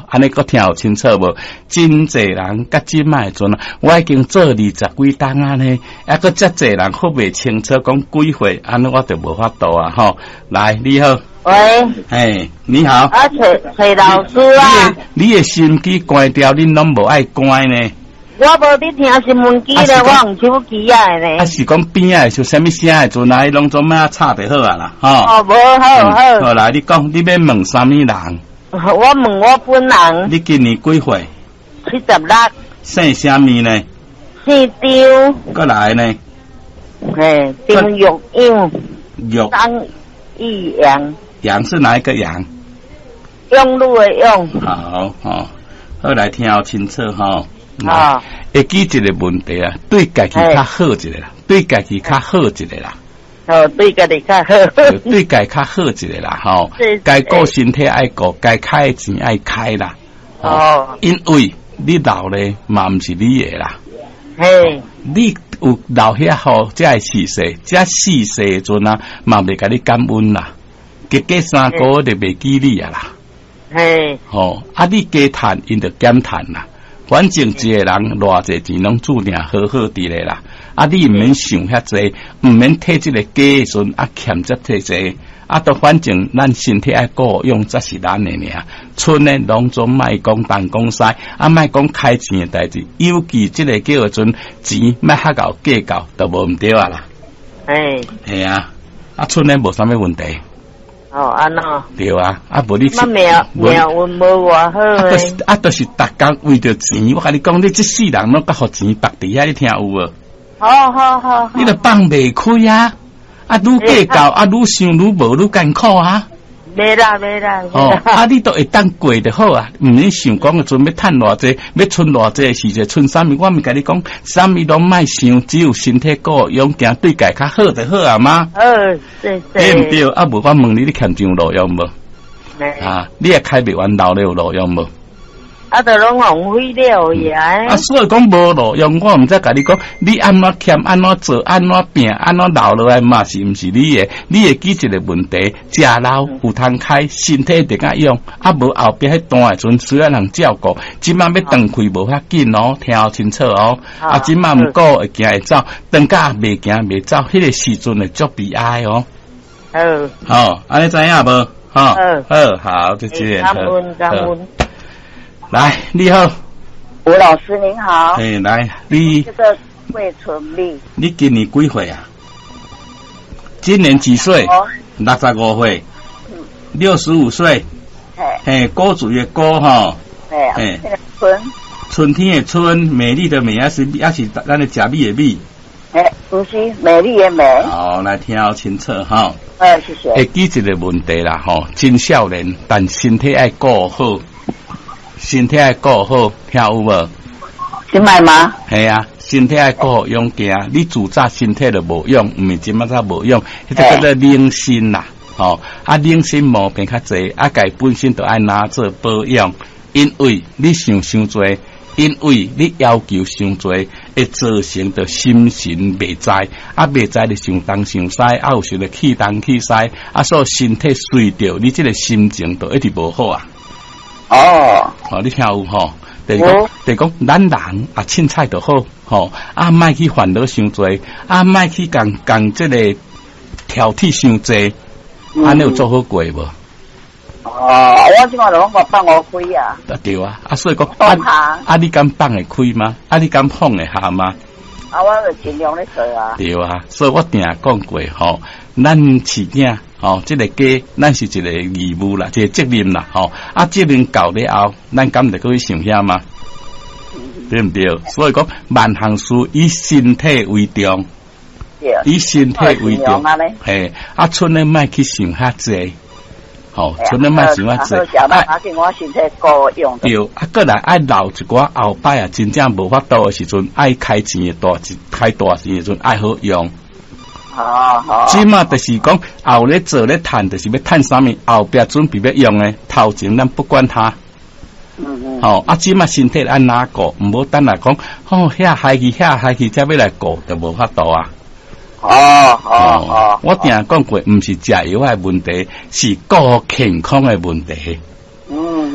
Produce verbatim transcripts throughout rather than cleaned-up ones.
安尼个听有清楚无？真侪人甲即卖阵啊，我已经做二十几档啊呢，还个遮侪人好袂清楚讲几岁，安尼我就无法度啊吼。来，你好。 喂， 哎，你好。 啊，崔崔老师啊， 你你的心机关掉，恁拢无爱关呢？ 我无伫听新闻机咧，我用手机啊咧。 啊是讲边啊，就啥物声的阵啊，拢总咩插就好啊啦，吼。 哦，无好好。 好啦，你讲你要问啥物人？ 我问我本人。 你今年几岁？ 七十六。 姓啥物呢？ 姓张。 过来呢？ 嘿，张玉英。 玉。 张玉阳。 阳是哪一个阳？ 用路的用。 好好，好来听好清楚吼。 啊， 会记一个问题啊，对家己较好一个啦，对家己较好一个啦。 哦，对家己较好。 对家较好一个啦，吼。该顾身体爱顾，该开钱爱开啦。哦。因为你老咧嘛，毋是你的啦。 嘿。 你有老遐好，才会逝世，才逝世的阵啊，嘛袂甲你感恩啦。加加三个月就袂记你啊啦。 嘿。 吼，啊，你加趁，因就减趁啦。反正一个人偌济钱拢注定好好伫咧啦，啊你毋免想遐济，毋免摕即个假的阵啊欠则摕济，啊都反正咱身体爱顾用，则是咱的尔。剩的拢总莫讲东讲西，啊莫讲开钱的代志，尤其即个叫阵钱莫遐够计较，都无毋对啊啦。 哎， 系啊，啊剩的无啥物问题。 哦，安那对啊，啊无你嘛命命运无偌好诶。 啊，都是逐工为着钱，我甲你讲，你即世人拢甲互钱绑伫遐，你听有无？ 好好好， 你著放袂开啊！啊，愈计较啊，愈想愈无，愈艰苦啊！ 袂啦袂啦， 哦，啊，你都会当过就好啊，毋免想讲个阵要趁偌济，要存偌济时阵存啥物？我咪甲你讲，啥物拢莫想，只有身体顾用，行对家较好就好啊嘛。 呃，对对。 对毋对？啊，无我问你，你欠上路用无？啊，你也开袂完老了有路用无？ 啊，都拢浪费了呀！ 啊，所以讲无路用，我毋知甲你讲，你安怎欠，安怎做，安怎拼，安怎留落来嘛是毋是你的？你会记一个问题，食老有通开，身体得甲用，啊无后壁迄段的阵需要人照顾，即摆要断开无遐紧哦，听好清楚哦。啊，即摆毋过会行会走，断甲袂行袂走，迄个时阵会足悲哀哦。 好， 好，安尼知影无？好，好，好，就这样。 感恩感恩。 来，你好， 吴老师您好。 哎，来，你这个魏纯丽， 你今年几岁啊？今年几岁？六十五岁，六十五岁。嘿，果子的果哈。 嘿，春， 春天的春，美丽的美，也是也是咱的假米的米。 哎，不是美丽的美。 好，来听好清楚哈。 哎，谢谢。 会记一个问题啦，吼，真少年，但身体爱顾好。身体爱顾好，听有无？ 真歹吗？ 系啊，身体爱顾好用行。你自早身体就无用，毋是即马才无用，迄个叫做冷心啦。吼、哦，啊冷心毛病较济，啊家本身就爱拿做保养，因为你想伤多，因为你要求伤多，会造成着心神袂在，啊袂在就想东想西，啊有时就气东气西，啊所以身体随着你即个心情就一直无好啊。 哦， 哦，你听有吼？第讲，第讲，咱人啊，凊彩就好，吼，啊，莫去烦恼伤多，啊，莫去共共即个挑剔伤多，安尼有做好过无？ 哦，我即马就讲我放我开啊。 对啊，啊，所以讲，啊，啊，你敢放会开吗？啊，你敢放会下吗？ 啊，我就尽量咧做啊。 对啊，所以我定讲过吼，咱饲囝。哦，这个家，咱是一个义务啦，一个责任啦，吼、哦，啊，责任到了后，咱敢得去想遐吗？对唔对？所以讲，万行事以身体为重，以身体为重，嘿，啊，剩咧莫去想遐济，吼、哦，剩咧莫想遐济， 啊，我身体顾用。 对，啊，过来爱留一寡后摆啊，真正无法度的时阵，爱开钱的大钱，开大钱的时阵，爱好用。 好好， 即马就是讲后咧做咧趁，就是要趁啥物，后壁准备要用诶，头前咱不管它。嗯嗯。吼、哦，啊，即马身体按哪顾，毋好等来讲，哦，遐害去遐害去，才要来顾，就无法度啊。 哦哦哦， 我定讲过，毋是食药诶问题，是顾健康诶问题。 嗯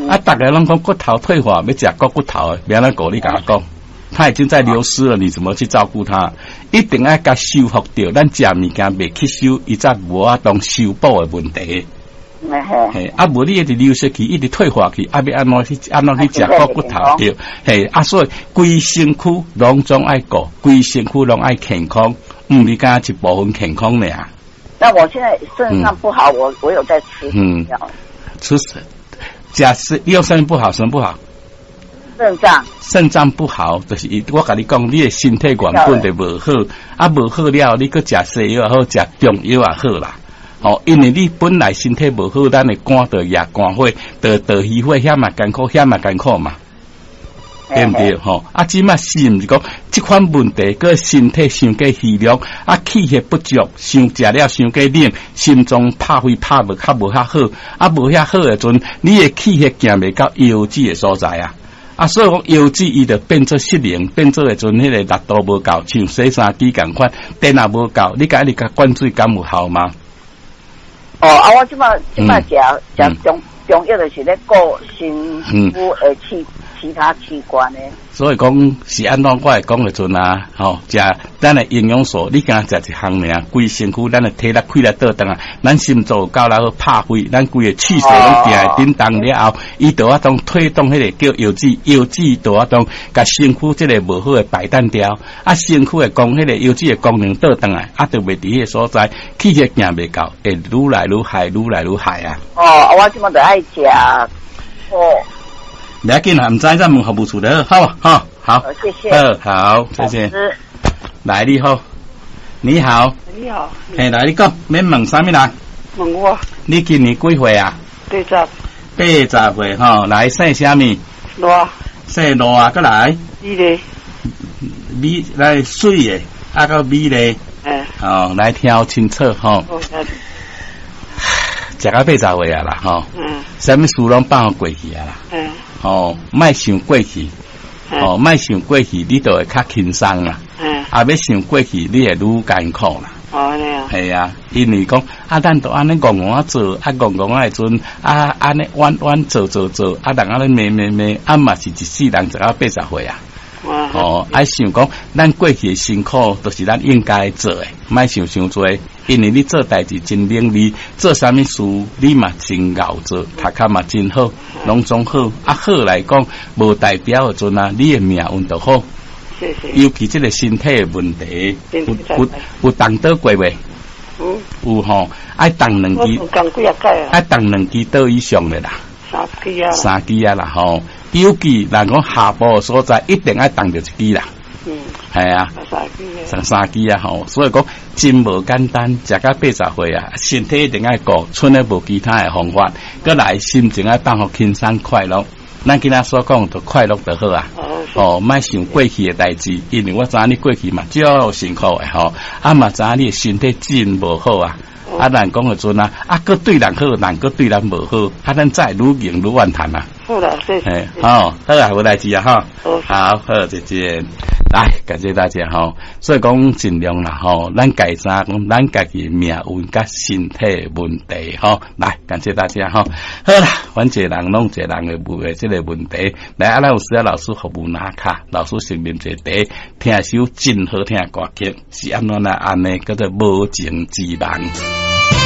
啊，大家拢讲骨头退化，要食骨骨头的，别人鼓励甲我讲，他已经在流失了，你怎么去照顾他？一定要甲修复掉，咱食物件未吸收，伊则无法当修补的问题。嘿，啊，无你一直流失去，一直退化去，啊，要安怎去安怎去食骨骨头对？嘿，啊，所以规身躯拢总爱顾，规身躯拢爱健康，嗯，你敢一部分健康俩？ 那我现在肾脏不好，嗯、我我有在吃嗯药， 吃假设你有肾不好，什么不好？ 肾脏肾脏不好，就是我跟你讲，你的身体原本就无好，啊，无好了，你去食西药也好，食中药也好啦。哦，因为你本来身体无好，咱的肝就也肝火，得得虚火，遐嘛艰苦，遐嘛艰苦嘛，对不对？吼、哦，啊，即嘛是毋是讲即款问题，个身体伤过虚弱，啊，气血不足，伤食了伤过冷，心脏拍飞拍无较无遐好，啊，无遐好诶阵，你的气血行袂到腰子诶所在啊。啊，所以讲腰子伊就变做失灵，变做诶阵迄个力度无够，像洗衫机共款，电也无够，你甲你甲灌水敢有效吗？ 哦，啊，我即摆即摆食食中中药就是咧顾身躯诶器其他器官诶。 所以讲是安怎我会讲诶阵啊，吼，食咱诶营养素，你敢食一项尔，规身躯咱诶体力开来倒转啊，咱心脏够来好拍飞，咱规个气势拢定会叮当了后，伊就要当推动迄个叫腰子，腰子就要当甲身躯即个无好诶排单掉，啊，身躯诶功迄个腰子诶功能倒转来，啊，就袂伫迄个所在，气血行袂到，会愈来愈害，愈来愈害啊。 哦，我即摆就爱食，哦。 不要紧啦，唔知再问服务处的，好吧，好，好， 谢谢， 呃，好，谢谢。来，你好，你好， 你好， 嘿，来，你讲，免问啥物人？ 问我。 你今年几岁啊？ 八十。 八十岁吼，来姓啥物？ 罗。 姓罗啊，过来。 美丽。 美来水的，啊个美丽。 嗯。 哦，来挑清楚吼。 哦， 食到八十岁啊啦，吼。 嗯。 啥物事拢放过去啊啦。 嗯。 哦，莫想过去，哦，莫想过去，你就会较轻松啦。嗯，啊，要想过去，你会愈艰苦啦。 哦，安尼啊。 系啊，因为讲啊，咱都安尼戆戆啊做，啊戆戆啊诶阵，啊安尼弯弯做做做，啊人安尼咩咩咩，啊嘛是一世人就到八十岁啊。哦，爱想讲，咱过去诶辛苦都是咱应该做诶，莫想伤多，因为你做代志真伶俐，做啥物事你嘛真熬做，读册嘛真好，拢总好。啊好来讲，无代表诶阵啊，你诶命运就好。 谢谢。 尤其即个身体诶问题，有有有动倒过未？ 嗯。 有吼，爱动两支。 我动几啊届啊？ 爱动两支倒以上诶啦。 三支啊。 三支啊啦吼。尤其人讲下部所在，一定爱动着一支啦。 嗯， 系啊， 三支啊， 三三支啊吼，所以讲真无简单，食到八十岁啊，身体一定爱顾，剩咧无其他诶方法，搁来心情爱放互轻松快乐。咱今仔所讲就快乐就好啊。哦，莫想过去诶代志，因为我知影你过去嘛，少辛苦诶吼，啊嘛知影你身体真无好啊。啊，人讲诶阵啊，啊，搁对人好，人搁对人无好，啊，咱再愈赢愈怨叹啊。 好啦，谢谢。 哎，好，好啊，无代志啊，哈。 好， 好，好，再见。来，感谢大家哈。所以讲尽量啦，吼，咱家知讲咱家己命运甲身体问题，吼。来，感谢大家哈。好啦，阮一个人拢一个人诶问诶即个问题，来，啊，咱有时啊，老师服务拿卡，老师先啉一茶，听首真好听诶歌曲，是安怎来安尼，叫做无情之人。